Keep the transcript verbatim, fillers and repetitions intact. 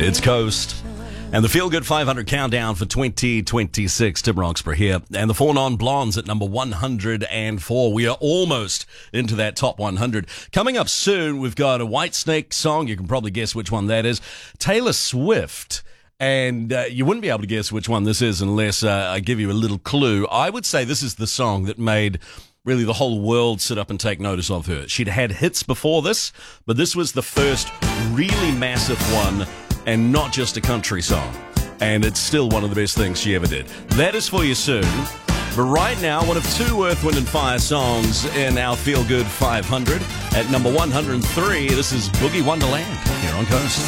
It's Coast. And the Feel Good five hundred countdown for twenty twenty-six. Tim Roxburgh here. And the Four Non-Blondes at number one hundred four. We are almost into that top one hundred. Coming up soon, we've got a Whitesnake song. You can probably guess which one that is. Taylor Swift. And uh, you wouldn't be able to guess which one this is unless uh, I give you a little clue. I would say this is the song that made really the whole world sit up and take notice of her. She'd had hits before this, but this was the first really massive one, and not just a country song. And it's still one of the best things she ever did. That is for you soon. But right now, one of two Earth, Wind and Fire songs in our Feel Good five hundred. At number one hundred three, this is Boogie Wonderland here on Coast.